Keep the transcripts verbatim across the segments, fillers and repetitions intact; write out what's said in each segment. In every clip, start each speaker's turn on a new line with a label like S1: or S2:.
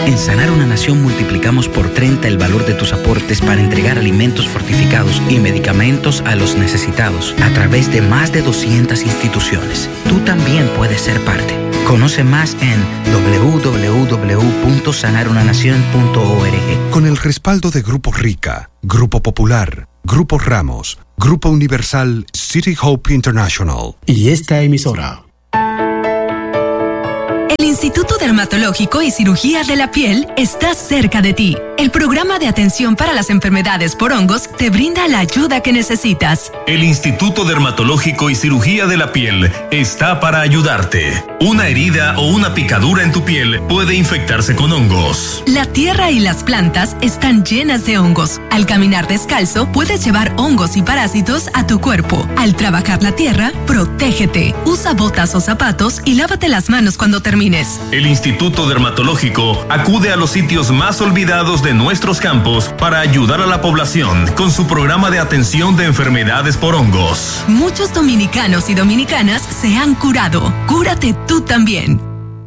S1: En Sanar una Nación multiplicamos por treinta el valor de tus aportes para entregar alimentos fortificados y medicamentos a los necesitados a través de más de doscientas instituciones. Tú también puedes ser parte. Conoce más en doble u doble u doble u punto sanar una nación punto org.
S2: Con el respaldo de Grupo Rica, Grupo Popular, Grupo Ramos, Grupo Universal, City Hope International
S3: y esta emisora.
S4: El Instituto Dermatológico y Cirugía de la Piel está cerca de ti. El programa de atención para las enfermedades por hongos te brinda la ayuda que necesitas.
S5: El Instituto Dermatológico y Cirugía de la Piel está para ayudarte. Una herida o una picadura en tu piel puede infectarse con hongos.
S4: La tierra y las plantas están llenas de hongos. Al caminar descalzo, puedes llevar hongos y parásitos a tu cuerpo. Al trabajar la tierra, protégete. Usa botas o zapatos y lávate las manos cuando termines.
S5: El Instituto Dermatológico acude a los sitios más olvidados de nuestros campos para ayudar a la población con su programa de atención de enfermedades por hongos.
S4: Muchos dominicanos y dominicanas se han curado. Cúrate tú también.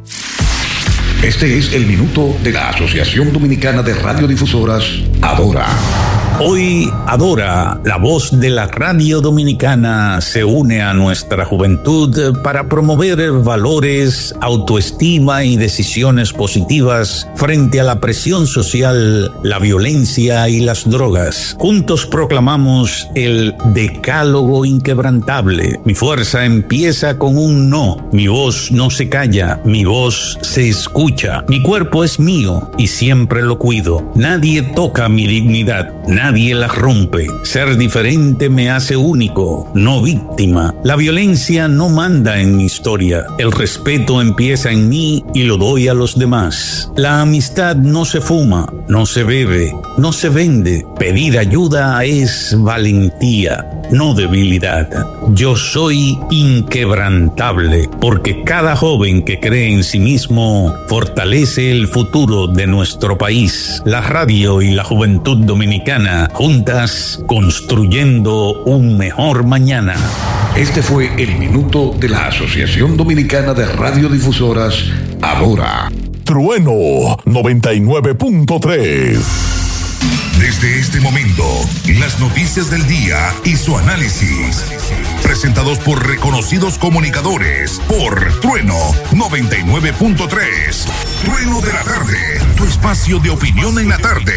S6: Este es el minuto de la Asociación Dominicana de Radiodifusoras, Adora.
S7: Hoy Adora, la voz de la radio dominicana, se une a nuestra juventud para promover valores, autoestima y decisiones positivas frente a la presión social, la violencia y las drogas. Juntos proclamamos el decálogo inquebrantable. Mi fuerza empieza con un no. Mi voz no se calla, mi voz se escucha. Mi cuerpo es mío y siempre lo cuido. Nadie toca mi dignidad. Nadie la rompe. Ser diferente me hace único, no víctima. La violencia no manda en mi historia. El respeto empieza en mí y lo doy a los demás. La amistad no se fuma, no se bebe, no se vende. Pedir ayuda es valentía, no debilidad. Yo soy inquebrantable, porque cada joven que cree en sí mismo fortalece el futuro de nuestro país. La radio y la juventud dominicana, juntas construyendo un mejor mañana.
S6: Este fue el minuto de la Asociación Dominicana de Radiodifusoras, Adora.
S8: Trueno noventa y nueve punto tres.
S9: Desde este momento, las noticias del día y su análisis, presentados por reconocidos comunicadores, por Trueno noventa y nueve punto tres. Trueno de la tarde, tu espacio de opinión en la tarde.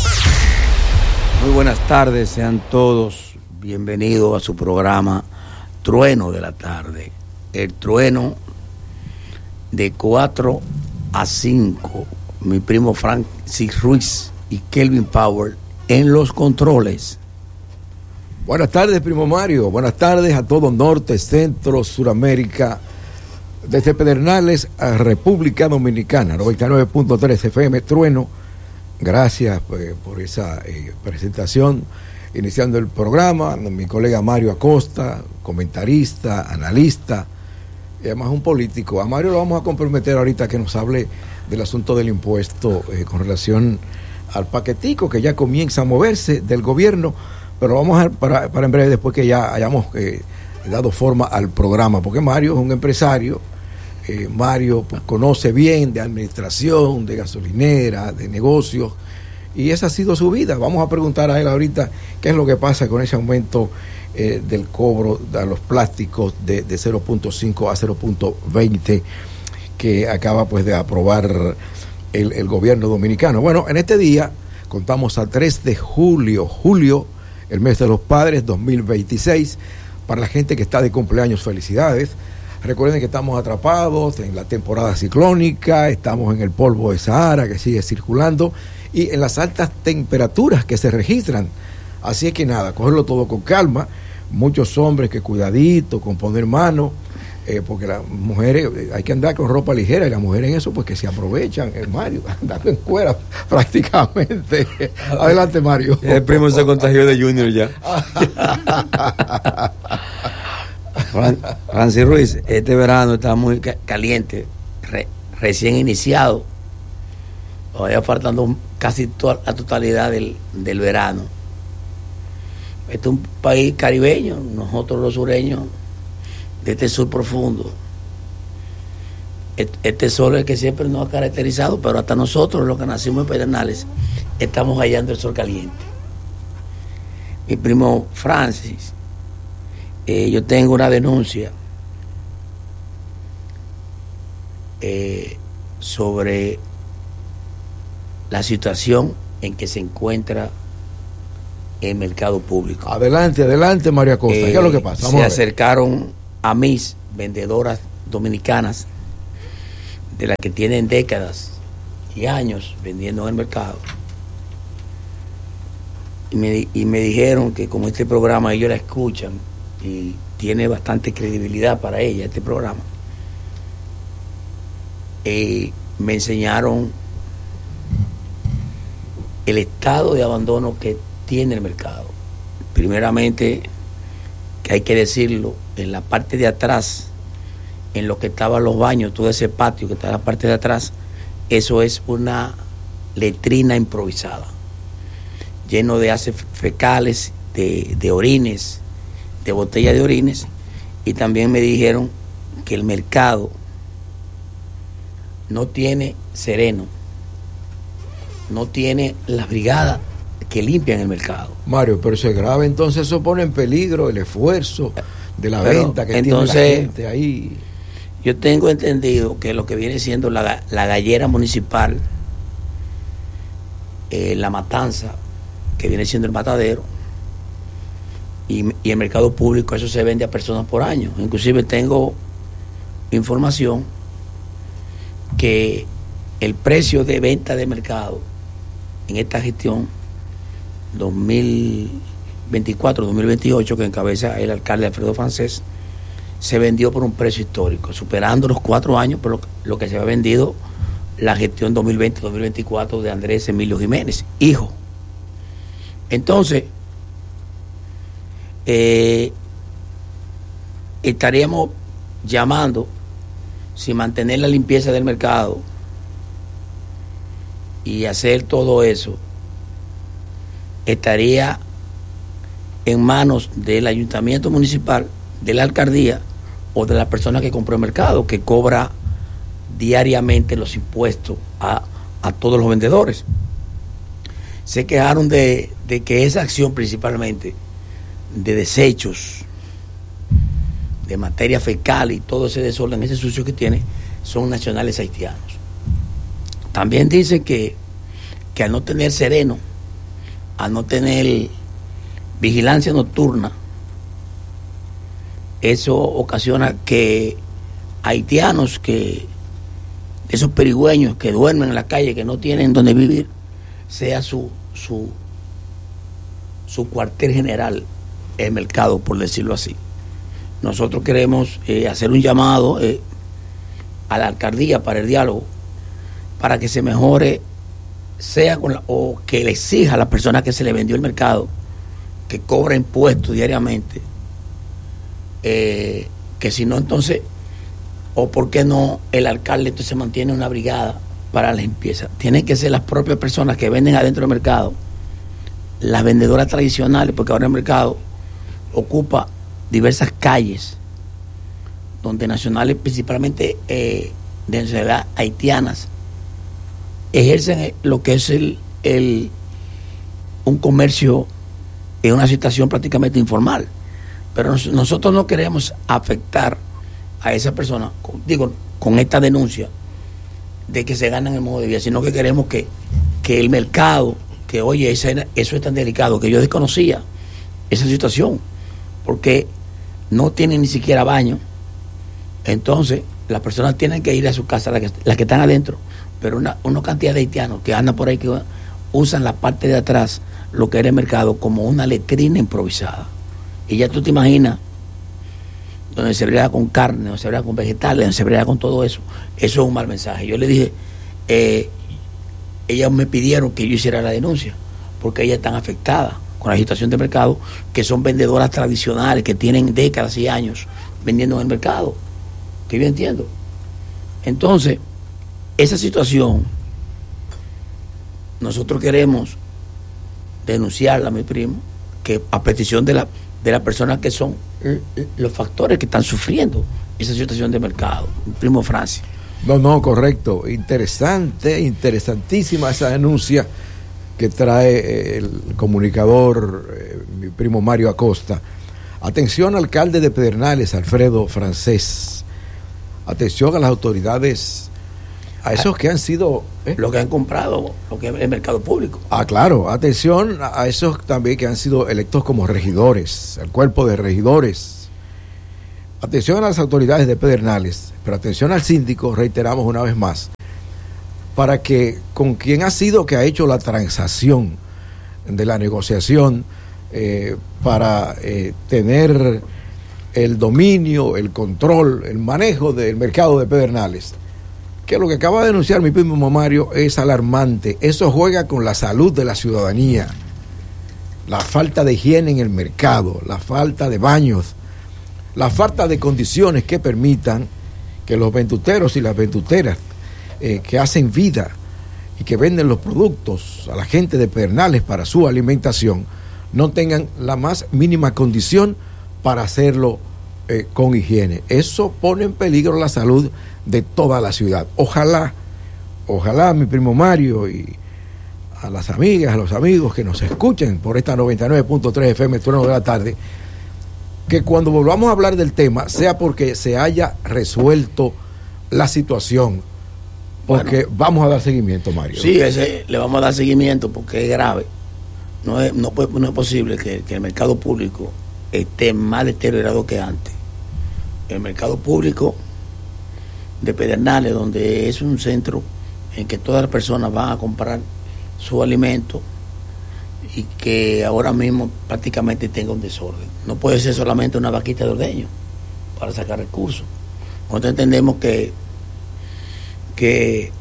S10: Muy buenas tardes, sean todos bienvenidos a su programa Trueno de la tarde. El trueno de cuatro a cinco. Mi primo Francis Ruiz y Kelvin Power en los controles.
S11: Buenas tardes, primo Mario. Buenas tardes a todo Norte, Centro, Suramérica, desde Pedernales a República Dominicana, noventa y nueve punto tres F M, Trueno. Gracias pues, por esa eh, presentación, iniciando el programa. Mi colega Mario Acosta, comentarista, analista, y además un político. A Mario lo vamos a comprometer ahorita que nos hable del asunto del impuesto eh, con relación al paquetico que ya comienza a moverse del gobierno, pero vamos a para, para en breve, después que ya hayamos eh, dado forma al programa, porque Mario es un empresario. Eh, Mario pues, conoce bien de administración, de gasolinera, de negocios, y esa ha sido su vida. Vamos a preguntar a él ahorita qué es lo que pasa con ese aumento eh, del cobro de los plásticos de, de cero punto cinco a cero punto veinte que acaba pues de aprobar el, el gobierno dominicano. Bueno, en este día contamos a tres de julio, julio, el mes de los padres dos mil veintiséis. Para la gente que está de cumpleaños, felicidades. Recuerden que estamos atrapados en la temporada ciclónica, estamos en el polvo de Sahara que sigue circulando y en las altas temperaturas que se registran. Así es que nada, cogerlo todo con calma. Muchos hombres que cuidadito, con poner mano, eh, porque las mujeres, eh, hay que andar con ropa ligera y las mujeres en eso pues que se aprovechan, eh, Mario, andando en cuera prácticamente. Adelante, Mario.
S12: El primo se contagió de Junior ya.
S10: Fran, Francis Ruiz, este verano está muy caliente, re, recién iniciado, todavía faltando casi toda la totalidad del, del verano. Este es un país caribeño, nosotros los sureños de este sur profundo. Este sol es el que siempre nos ha caracterizado, pero hasta nosotros, los que nacimos en Pedernales, estamos hallando el sol caliente. Mi primo Francis, eh, yo tengo una denuncia eh, sobre la situación en que se encuentra el mercado público.
S11: Adelante, adelante, María Costa. Eh, ¿Qué es lo que pasa? Vamos
S10: se
S11: a ver.
S10: acercaron a mis vendedoras dominicanas, de las que tienen décadas y años vendiendo en el mercado, y me, y me dijeron que como este programa ellos la escuchan y tiene bastante credibilidad para ella este programa, eh, me enseñaron el estado de abandono que tiene el mercado. Primeramente, que hay que decirlo, en la parte de atrás, en lo que estaban los baños, todo ese patio que está en la parte de atrás, eso es una letrina improvisada, lleno de haces fecales, de, de orines, de botellas de orines. Y también me dijeron que el mercado no tiene sereno, no tiene las brigadas que limpian el mercado.
S11: Mario, pero eso es grave, entonces eso pone en peligro el esfuerzo de la pero, venta que
S10: entonces,
S11: tiene la gente ahí.
S10: Yo tengo entendido que lo que viene siendo la, la gallera municipal, eh, la matanza, que viene siendo el matadero, y, y el mercado público, eso se vende a personas por año. Inclusive tengo información que el precio de venta de mercado en esta gestión dos mil veinticuatro dos mil veintiocho, que encabeza el alcalde Alfredo Francés, se vendió por un precio histórico, superando los cuatro años por lo, lo que se había vendido la gestión dos mil veinte dos mil veinticuatro de Andrés Emilio Jiménez, hijo. Entonces, eh, estaríamos llamando, si mantener la limpieza del mercado y hacer todo eso, estaría en manos del ayuntamiento municipal, de la alcaldía o de la persona que compró el mercado, que cobra diariamente los impuestos a, a todos los vendedores. Se quejaron de, de que esa acción principalmente de desechos, de materia fecal y todo ese desorden, ese sucio que tiene, son nacionales haitianos. También dicen que, que al no tener sereno, al no tener vigilancia nocturna, eso ocasiona que haitianos, que esos perigüeños que duermen en la calle, que no tienen donde vivir, sea su su su cuartel general el mercado, por decirlo así. Nosotros queremos eh, hacer un llamado eh, a la alcaldía para el diálogo, para que se mejore, sea con la, o que le exija a la persona que se le vendió el mercado, que cobra impuestos diariamente, eh, que si no, entonces, o por qué no el alcalde entonces mantiene una brigada para la limpieza. Tienen que ser las propias personas que venden adentro del mercado, las vendedoras tradicionales, porque ahora el mercado ocupa diversas calles donde nacionales, principalmente eh, de nacionalidad haitianas, ejercen lo que es el, el un comercio en una situación prácticamente informal. Pero nos, nosotros no queremos afectar a esa persona, con, digo, con esta denuncia de que se ganan el modo de vida, sino que queremos que, que el mercado, que oye, ese, eso es tan delicado, que yo desconocía esa situación, porque no tienen ni siquiera baño. Entonces las personas tienen que ir a su casa, las que, las que están adentro, pero una, una cantidad de haitianos que andan por ahí, que usan la parte de atrás, lo que era el mercado, como una letrina improvisada. Y ya tú te imaginas donde se brega con carne, donde se brega con vegetales, donde se brega con todo eso. Eso es un mal mensaje. Yo le dije, eh, ellas me pidieron que yo hiciera la denuncia, porque ellas están afectadas con la situación del mercado, que son vendedoras tradicionales, que tienen décadas y años vendiendo en el mercado, que yo entiendo. Entonces, esa situación, nosotros queremos denunciarla, mi primo, que a petición de la de las personas que son los factores que están sufriendo esa situación de mercado, mi primo Francis.
S11: No, no, correcto. Interesante, interesantísima esa denuncia que trae el comunicador, eh, mi primo Mario Acosta. Atención, alcalde de Pedernales, Alfredo Francés. Atención a las autoridades, a esos que han sido... ¿eh?
S10: Lo que han comprado, lo que es el mercado público.
S11: Ah, claro. Atención a esos también que han sido electos como regidores, el cuerpo de regidores. Atención a las autoridades de Pedernales, pero atención al síndico, reiteramos una vez más, para que con quien ha sido que ha hecho la transacción de la negociación eh, para eh, tener el dominio, el control, el manejo del mercado de Pedernales, que lo que acaba de denunciar mi primo Mario es alarmante. Eso juega con la salud de la ciudadanía, la falta de higiene en el mercado, la falta de baños, la falta de condiciones que permitan que los ventuteros y las ventuteras eh, que hacen vida y que venden los productos a la gente de Pedernales para su alimentación no tengan la más mínima condición para hacerlo eh, con higiene. Eso pone en peligro la salud de toda la ciudad. Ojalá, ojalá mi primo Mario y a las amigas, a los amigos que nos escuchen por esta noventa y nueve punto tres F M Trueno de la Tarde, que cuando volvamos a hablar del tema sea porque se haya resuelto la situación, porque bueno, vamos a dar seguimiento, Mario.
S10: Sí, ese, le vamos a dar seguimiento porque es grave. No es, no puede, no es posible que, que el mercado público esté más deteriorado que antes. El mercado público de Pedernales, donde es un centro en que todas las personas van a comprar su alimento y que ahora mismo prácticamente tenga un desorden. No puede ser solamente una vaquita de ordeño para sacar recursos. Nosotros entendemos que, que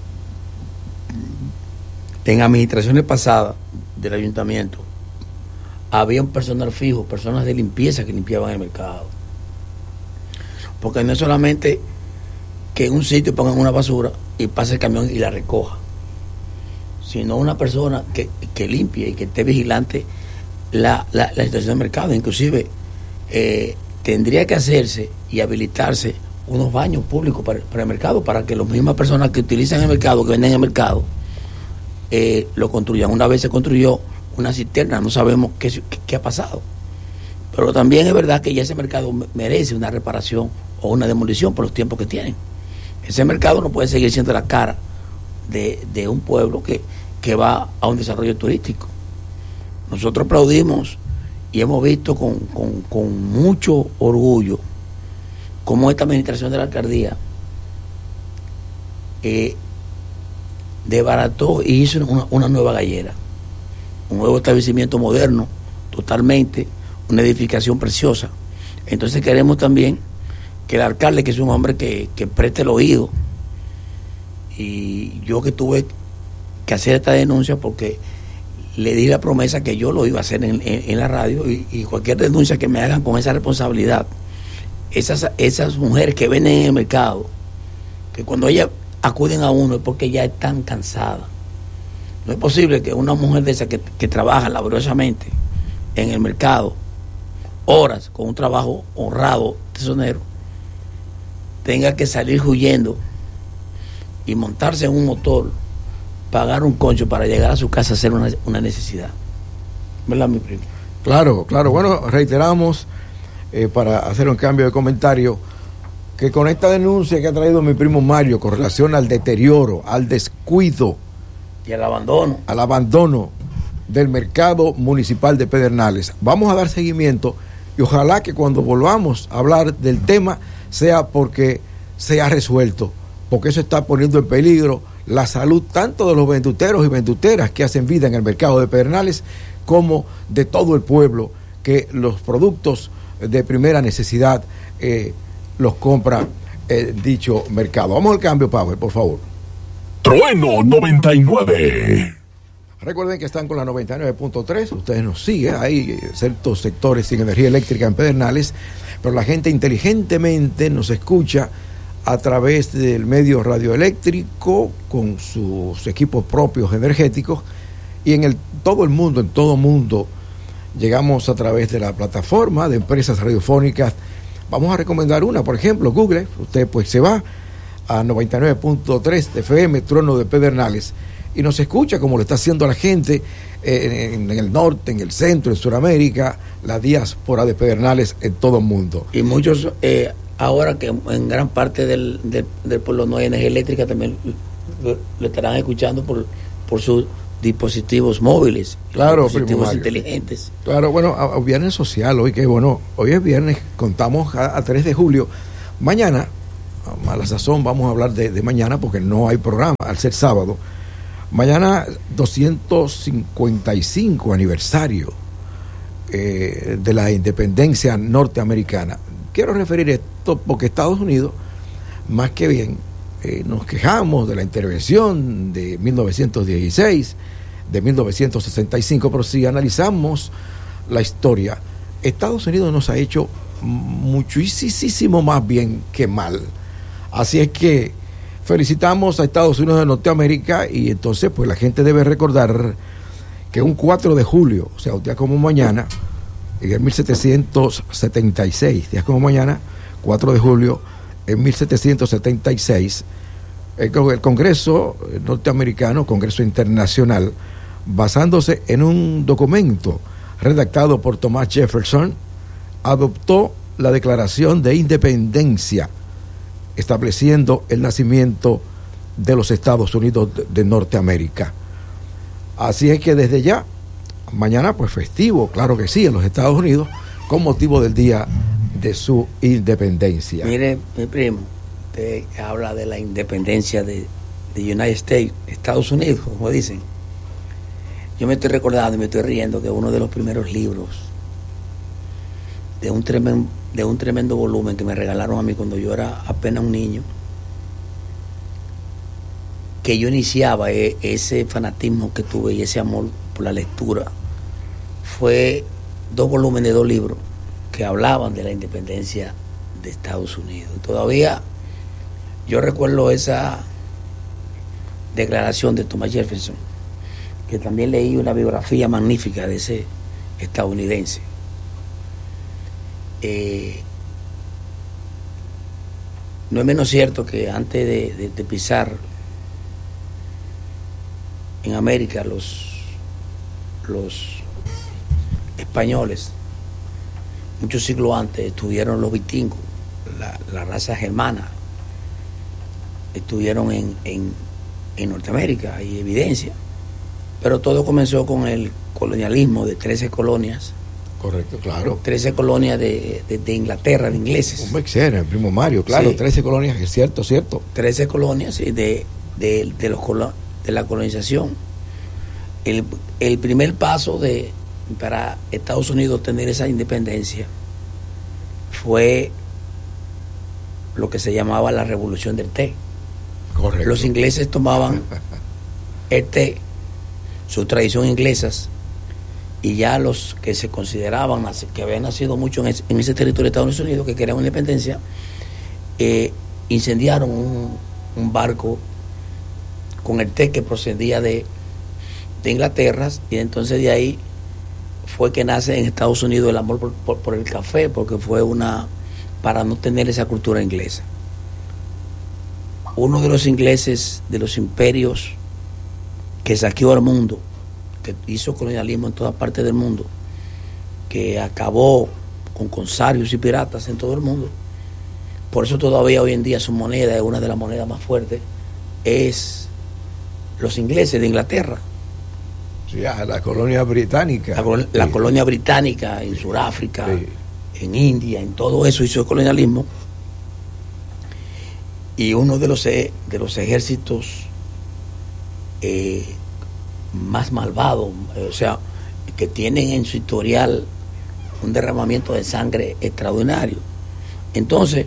S10: en administraciones pasadas del ayuntamiento había un personal fijo, personas de limpieza que limpiaban el mercado. Porque no es solamente que en un sitio pongan una basura y pase el camión y la recoja, sino una persona que, que limpie y que esté vigilante la, la, la situación del mercado. Inclusive eh, tendría que hacerse y habilitarse unos baños públicos para, para el mercado, para que las mismas personas que utilizan el mercado, que venden en el mercado, eh, lo construyan. Una vez se construyó una cisterna, no sabemos qué, qué, qué ha pasado, pero también es verdad que ya ese mercado merece una reparación o una demolición por los tiempos que tienen. Ese mercado no puede seguir siendo la cara de, de un pueblo que, que va a un desarrollo turístico. Nosotros aplaudimos y hemos visto con, con, con mucho orgullo cómo esta administración de la alcaldía eh, desbarató y hizo una, una nueva gallera, un nuevo establecimiento moderno, totalmente, una edificación preciosa. Entonces queremos también que el alcalde, que es un hombre que, que preste el oído, y yo que tuve que hacer esta denuncia porque le di la promesa que yo lo iba a hacer en, en, en la radio, y, y cualquier denuncia que me hagan con esa responsabilidad, esas, esas mujeres que venden en el mercado, que cuando ellas acuden a uno es porque ya están cansadas. No es posible que una mujer de esa que, que trabaja laboriosamente en el mercado, horas, con un trabajo honrado, tesonero, tenga que salir huyendo y montarse en un motor, pagar un concho para llegar a su casa a hacer una, una necesidad. ¿Verdad, mi primo?
S11: Claro, claro. Bueno, reiteramos, eh, para hacer un cambio de comentario, que con esta denuncia que ha traído mi primo Mario con relación al deterioro, al descuido
S10: y al abandono,
S11: al abandono del mercado municipal de Pedernales, vamos a dar seguimiento y ojalá que cuando volvamos a hablar del tema sea porque se ha resuelto, porque eso está poniendo en peligro la salud tanto de los ventuteros y ventuteras que hacen vida en el mercado de Pedernales, como de todo el pueblo que los productos de primera necesidad eh, los compra eh, dicho mercado. Vamos al cambio, Power, por favor.
S8: Trueno noventa y nueve.
S11: Recuerden que están con la noventa y nueve punto tres, ustedes nos siguen, hay ciertos sectores sin energía eléctrica en Pedernales, pero la gente inteligentemente nos escucha a través del medio radioeléctrico con sus equipos propios energéticos, y en el todo el mundo, en todo mundo, llegamos a través de la plataforma de empresas radiofónicas. Vamos a recomendar una, por ejemplo, Google. Usted pues se va a noventa y nueve punto tres de F M, Trueno de Pedernales, y nos escucha como lo está haciendo la gente eh, en, en el norte, en el centro, en Sudamérica, la diáspora de Pedernales en todo el mundo.
S10: Y muchos, eh, ahora que en gran parte del, del, del pueblo no hay energía eléctrica, también lo, lo estarán escuchando por, por sus dispositivos móviles,
S11: claro,
S10: dispositivos inteligentes.
S11: Claro, bueno, a, a viernes social, hoy que bueno, hoy es viernes, contamos a, a tres de julio. Mañana, a la sazón, vamos a hablar de, de mañana porque no hay programa, al ser sábado. Mañana, doscientos cincuenta y cinco aniversario eh, de la independencia norteamericana. Quiero referir esto porque Estados Unidos, más que bien, eh, nos quejamos de la intervención de mil novecientos dieciséis, de mil novecientos sesenta y cinco, pero si analizamos la historia, Estados Unidos nos ha hecho muchísimo más bien que mal. Así es que felicitamos a Estados Unidos de Norteamérica, y entonces pues la gente debe recordar que un cuatro de julio, o sea, un día como mañana, en el mil setecientos setenta y seis, días como mañana, cuatro de julio, en mil setecientos setenta y seis, el, el Congreso norteamericano, Congreso Internacional, basándose en un documento redactado por Thomas Jefferson, adoptó la Declaración de Independencia, estableciendo el nacimiento de los Estados Unidos de, de Norteamérica. Así es que desde ya, mañana pues festivo, claro que sí, en los Estados Unidos, con motivo del día de su independencia.
S10: Mire, mi primo, usted habla de la independencia de, de United States, Estados Unidos, como dicen. Yo me estoy recordando y me estoy riendo que uno de los primeros libros de un tremendo, de un tremendo volumen que me regalaron a mí cuando yo era apenas un niño, que yo iniciaba eh, ese fanatismo que tuve y ese amor por la lectura, fue dos volúmenes de dos libros que hablaban de la independencia de Estados Unidos. Y todavía yo recuerdo esa declaración de Thomas Jefferson, que también leí una biografía magnífica de ese estadounidense. Eh, no es menos cierto que antes de, de, de pisar en América los, los españoles, muchos siglos antes estuvieron los vikingos, la, la raza germana, estuvieron en, en, en Norteamérica, hay evidencia, pero todo comenzó con el colonialismo de trece colonias.
S11: Correcto, claro.
S10: trece colonias de, de, de Inglaterra, de ingleses.
S11: Un vexero, el primo Mario, claro, sí. trece colonias, es cierto, cierto.
S10: trece colonias de, de, de, los, de la colonización. El, el primer paso de, para Estados Unidos tener esa independencia fue lo que se llamaba la revolución del té.
S11: Correcto.
S10: Los ingleses tomaban el té, su tradición inglesas, y ya los que se consideraban que habían nacido mucho en ese, en ese territorio de Estados Unidos, que querían independencia, eh, incendiaron un, un barco con el té que procedía de, de Inglaterra, y entonces de ahí fue que nace en Estados Unidos el amor por, por, por el café, porque fue una, para no tener esa cultura inglesa. Uno de los ingleses, de los imperios que saqueó al mundo, que hizo colonialismo en todas partes del mundo, que acabó con corsarios y piratas en todo el mundo, por eso todavía hoy en día su moneda es una de las monedas más fuertes, es los ingleses de Inglaterra.
S11: Sí, la colonia británica.
S10: La, col- la sí. colonia británica en Sudáfrica, sí. en India, en todo eso hizo colonialismo. Y uno de los, de los ejércitos eh, más malvados, eh, o sea, que tienen en su historial un derramamiento de sangre extraordinario. Entonces,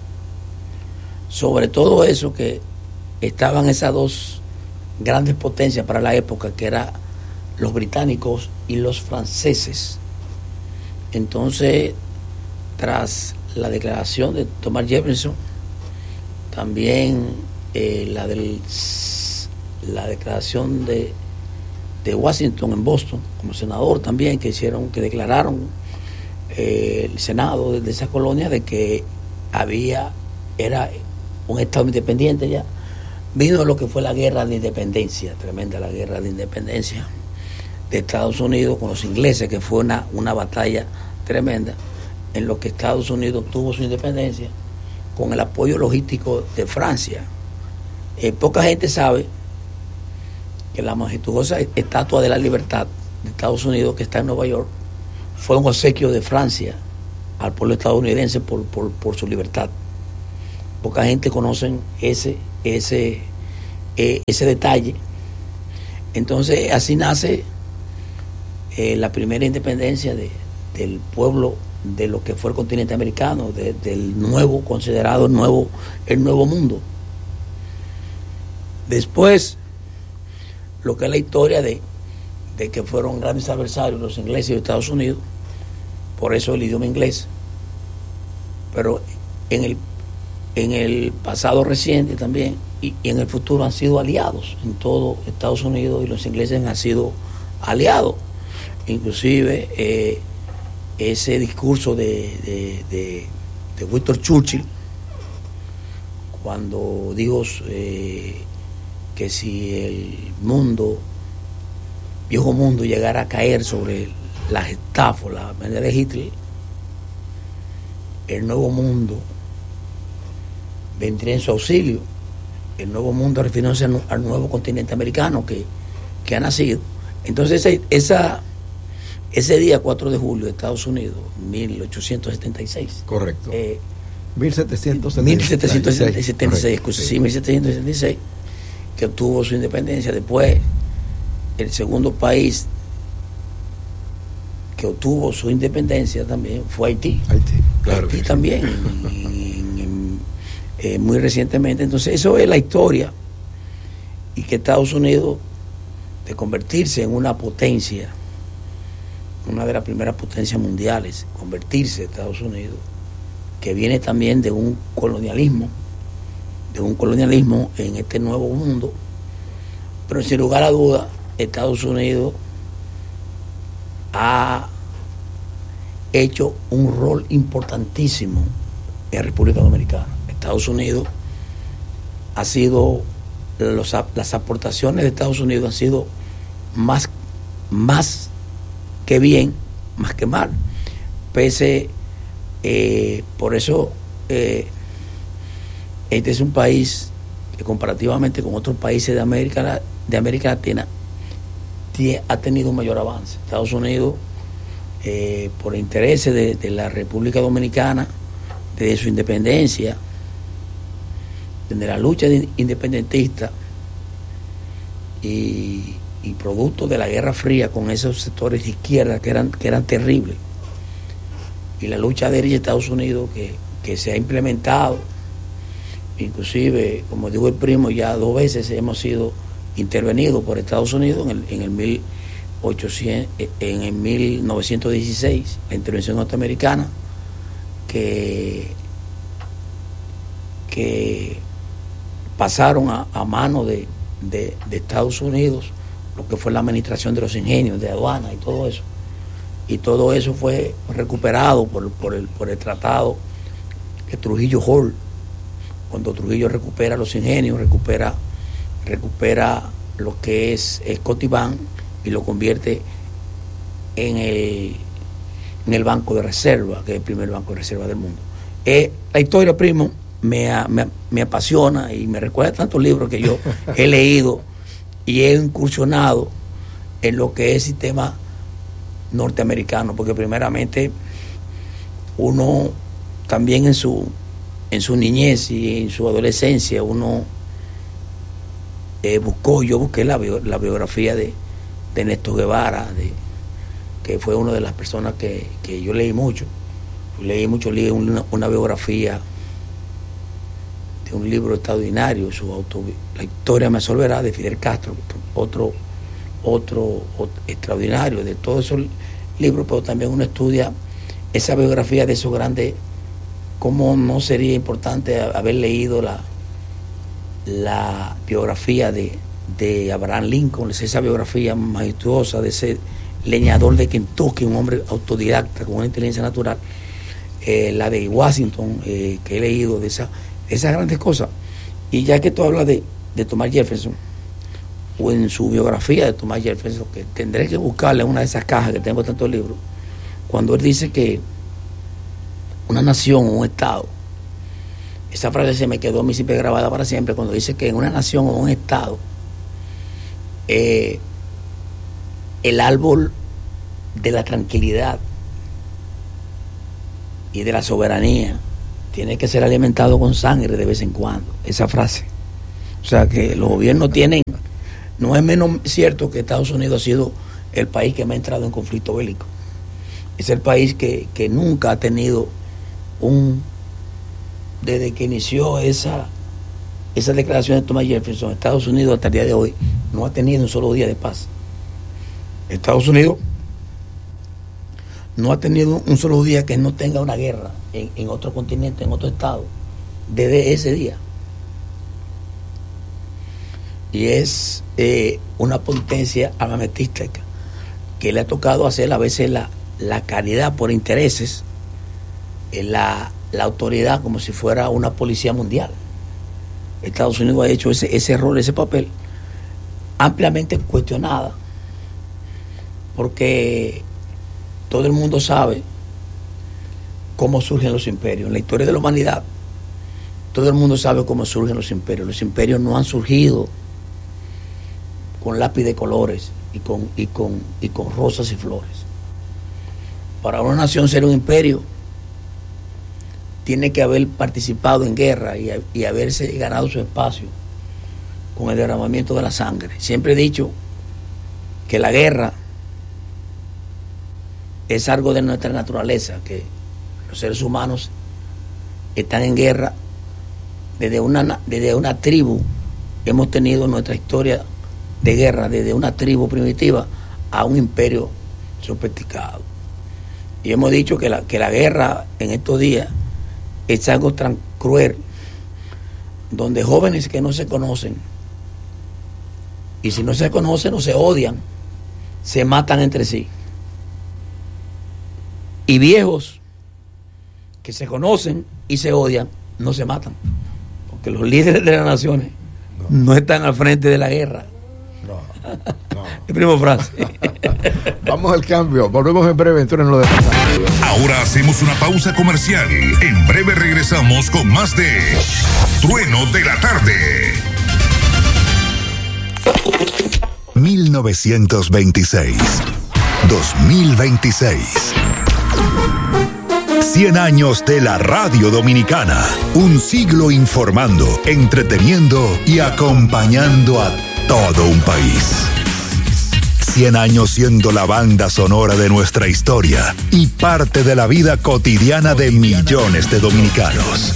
S10: sobre todo eso, que estaban esas dos grandes potencias para la época, que eran los británicos y los franceses. Entonces, tras la declaración de Thomas Jefferson, también eh, la del la declaración de, de Washington en Boston como senador también, que hicieron, que declararon eh, el Senado de esa colonia de que había, era un estado independiente ya, vino lo que fue la guerra de independencia, tremenda la guerra de independencia de Estados Unidos con los ingleses, que fue una, una batalla tremenda, en lo que Estados Unidos obtuvo su independencia con el apoyo logístico de Francia. Eh, poca gente sabe que la majestuosa Estatua de la Libertad de Estados Unidos, que está en Nueva York, fue un obsequio de Francia al pueblo estadounidense por, por, por su libertad. Poca gente conoce ese, ese, eh, ese detalle. Entonces así nace eh, la primera independencia de, del pueblo de lo que fue el continente americano, de, del nuevo, considerado el nuevo, el nuevo mundo. Después, lo que es la historia de, de que fueron grandes adversarios los ingleses y los Estados Unidos, por eso el idioma inglés. Pero en el, en el pasado reciente también, y, y en el futuro han sido aliados. En todo Estados Unidos y los ingleses han sido aliados. Inclusive eh, ese discurso de, de, de, de Winston Churchill, cuando dijo eh, que si el mundo, viejo mundo, llegara a caer sobre la Gestapo, la manera de Hitler, el nuevo mundo vendría en su auxilio. El nuevo mundo refiriéndose al nuevo continente americano que, que ha nacido. Entonces esa, esa ese día cuatro de julio de Estados Unidos, mil ochocientos setenta y seis.
S11: Correcto.
S10: Eh,
S11: mil setecientos setenta y seis.
S10: mil setecientos setenta y seis, excusa, sí, mil setecientos setenta y seis, que obtuvo su independencia. Después, el segundo país que obtuvo su independencia también fue Haití.
S11: Haití, claro.
S10: Haití también, en, en, en, eh, muy recientemente. Entonces, eso es la historia. Y que Estados Unidos, de convertirse en una potencia, una de las primeras potencias mundiales, convertirse Estados Unidos, que viene también de un colonialismo, de un colonialismo en este nuevo mundo, pero sin lugar a duda, Estados Unidos ha hecho un rol importantísimo en la República Dominicana. Estados Unidos ha sido, los, las aportaciones de Estados Unidos han sido más, más que bien, más que mal. Pese, eh, por eso, eh, este es un país que comparativamente con otros países de América, de América Latina, tiene, ha tenido un mayor avance. Estados Unidos, eh, por intereses de, de la República Dominicana, desde su independencia, desde la lucha independentista y, y producto de la Guerra Fría con esos sectores de izquierda que eran, que eran terribles, y la lucha de Estados Unidos que, que se ha implementado, inclusive, como dijo el primo, ya dos veces hemos sido intervenidos por Estados Unidos en el, en el mil ochocientos, en el mil novecientos dieciséis, la intervención norteamericana, que, que pasaron a, a mano de, de, de Estados Unidos lo que fue la administración de los ingenios, de aduana y todo eso. Y todo eso fue recuperado por, por, el, por el tratado de Trujillo Hall. Cuando Trujillo recupera los ingenios, recupera, recupera lo que es Scotiabank y lo convierte en el, en el Banco de Reserva, que es el primer banco de reserva del mundo. Eh, la historia, primo, me, me, me apasiona y me recuerda tantos libros que yo he leído y he incursionado en lo que es el sistema norteamericano, porque primeramente uno también en su en su niñez y en su adolescencia uno eh, buscó, yo busqué la, bio, la biografía de, de Néstor Guevara, de, que fue una de las personas que, que yo leí mucho, leí mucho, leí una, una biografía de un libro extraordinario, su auto, La historia me absolverá, de Fidel Castro, otro, otro, otro extraordinario, de todos esos libros, pero también uno estudia esa biografía de esos grandes. ¿Cómo no sería importante haber leído la, la biografía de, de Abraham Lincoln, esa biografía majestuosa de ese leñador de Kentucky, un hombre autodidacta con una inteligencia natural, eh, la de Washington, eh, que he leído de esa, esas grandes cosas? Y ya que tú hablas de, de Thomas Jefferson, o en su biografía de Thomas Jefferson, que tendré que buscarle en una de esas cajas que tengo tantos libros, cuando él dice que una nación o un estado, esa frase se me quedó a mí siempre grabada para siempre, cuando dice que en una nación o un estado, eh, el árbol de la tranquilidad y de la soberanía tiene que ser alimentado con sangre de vez en cuando. Esa frase. O sea que los gobiernos tienen, no es menos cierto que Estados Unidos ha sido el país que más ha entrado en conflicto bélico. Es el país que, que nunca ha tenido un, desde que inició esa, esa declaración de Thomas Jefferson, Estados Unidos hasta el día de hoy no ha tenido un solo día de paz. Estados Unidos no ha tenido un solo día que no tenga una guerra en, en otro continente, en otro estado, desde ese día. Y es eh, una potencia armamentística que le ha tocado hacer a veces la, la caridad por intereses, eh, la, la autoridad como si fuera una policía mundial. Estados Unidos ha hecho ese, ese error, ese papel, ampliamente cuestionada, porque todo el mundo sabe cómo surgen los imperios. En la historia de la humanidad, todo el mundo sabe cómo surgen los imperios. Los imperios no han surgido con lápiz de colores y con, y con, y con rosas y flores. Para una nación ser un imperio, tiene que haber participado en guerra y, y haberse ganado su espacio con el derramamiento de la sangre. Siempre he dicho que la guerra es algo de nuestra naturaleza, que los seres humanos están en guerra desde una, desde una tribu. Hemos tenido nuestra historia de guerra desde una tribu primitiva a un imperio sofisticado. Y hemos dicho que la, que la guerra en estos días es algo tan cruel, donde jóvenes que no se conocen, y si no se conocen o se odian, se matan entre sí. Y viejos que se conocen y se odian, no se matan. Porque los líderes de las naciones no, no están al frente de la guerra. No, no. El primo Francis.
S11: Vamos al cambio. Volvemos en breve. En lo de...
S9: Ahora hacemos una pausa comercial. En breve regresamos con más de Trueno de la Tarde.
S6: mil novecientos veintiséis. dos mil veintiséis. cien años de la radio dominicana. Un siglo informando, entreteniendo y acompañando a todo un país. cien años siendo la banda sonora de nuestra historia y parte de la vida cotidiana de millones de dominicanos.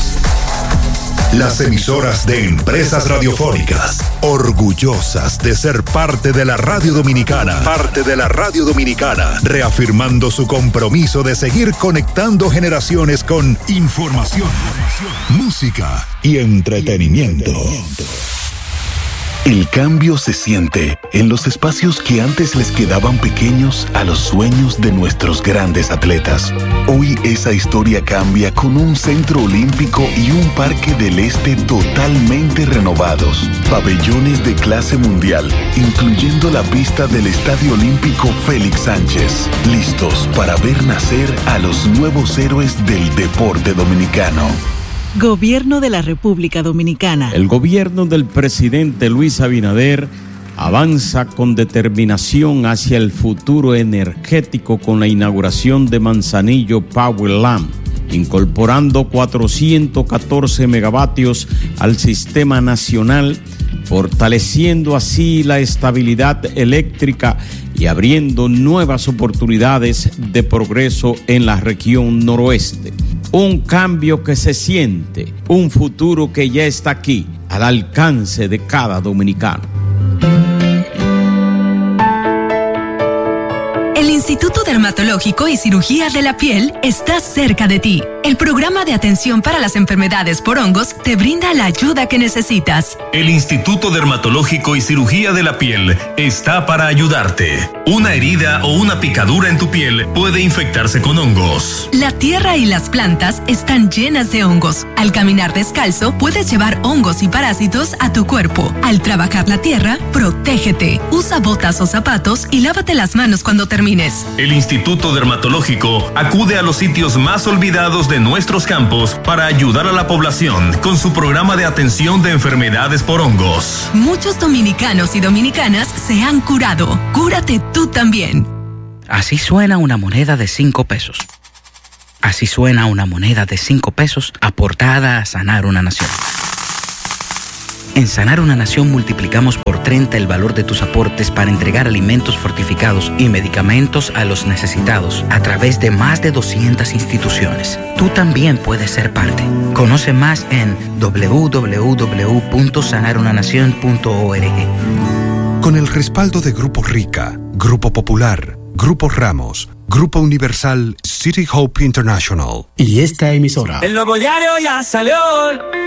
S6: Las emisoras de Empresas Radiofónicas, orgullosas de ser parte de la radio dominicana, parte de la radio dominicana, reafirmando su compromiso de seguir conectando generaciones con información, música y entretenimiento. El cambio se siente en los espacios que antes les quedaban pequeños a los sueños de nuestros grandes atletas. Hoy esa historia cambia con un centro olímpico y un parque del este totalmente renovados. Pabellones de clase mundial, incluyendo la pista del Estadio Olímpico Félix Sánchez. Listos para ver nacer a los nuevos héroes del deporte dominicano.
S3: Gobierno de la República Dominicana.
S13: El gobierno del presidente Luis Abinader avanza con determinación hacia el futuro energético con la inauguración de Manzanillo Power Lamp, incorporando cuatrocientos catorce megavatios al sistema nacional, fortaleciendo así la estabilidad eléctrica y abriendo nuevas oportunidades de progreso en la región noroeste. Un cambio que se siente, un futuro que ya está aquí, al alcance de cada dominicano.
S4: El Instituto Dermatológico y Cirugía de la Piel está cerca de ti. El programa de atención para las enfermedades por hongos te brinda la ayuda que necesitas.
S5: El Instituto Dermatológico y Cirugía de la Piel está para ayudarte. Una herida o una picadura en tu piel puede infectarse con hongos.
S4: La tierra y las plantas están llenas de hongos. Al caminar descalzo, puedes llevar hongos y parásitos a tu cuerpo. Al trabajar la tierra, protégete. Usa botas o zapatos y lávate las manos cuando termines.
S5: El Instituto Dermatológico acude a los sitios más olvidados de nuestros campos para ayudar a la población con su programa de atención de enfermedades por hongos.
S4: Muchos dominicanos y dominicanas se han curado. Cúrate tú también.
S1: Así suena una moneda de cinco pesos. Así suena una moneda de cinco pesos aportada a sanar una nación. En Sanar una Nación multiplicamos por treinta el valor de tus aportes para entregar alimentos fortificados y medicamentos a los necesitados a través de más de doscientas instituciones. Tú también puedes ser parte. Conoce más en doble u doble u doble u punto sanar una nación punto org.
S2: Con el respaldo de Grupo Rica, Grupo Popular, Grupo Ramos, Grupo Universal, City Hope International.
S14: Y esta emisora.
S15: El nuevo diario ya salió.